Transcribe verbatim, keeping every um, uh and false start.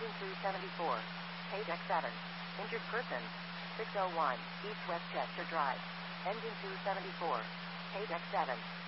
Engine two seventy-four. Page X seven. Injured person. six oh one, East Westchester Drive. Engine two seventy-four. Page X seven.